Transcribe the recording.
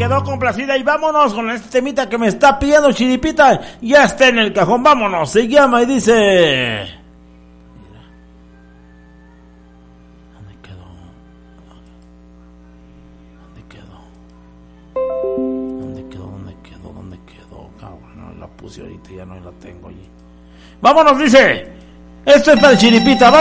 quedó complacida y vámonos con este temita que me está pidiendo Chiripita. Ya está en el cajón, vámonos. Se llama y dice... Mira. ¿Dónde quedó? ¿Dónde quedó? Cabrón, no la puse ahorita, ya no la tengo allí. Vámonos, dice. Esto es para Chiripita.